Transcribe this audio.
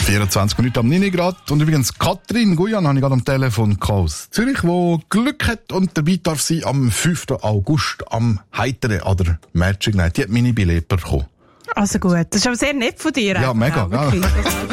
24 Minuten am 9 Grad. Und übrigens, Katrin Guyan habe ich gerade am Telefon aus Zürich, die Glück hat und dabei darf sie am 5. August am Heiteren an der Magic Night. Die hat meine Billette bekommen. Also gut, das ist aber sehr nett von dir. Ja, mega. Ja,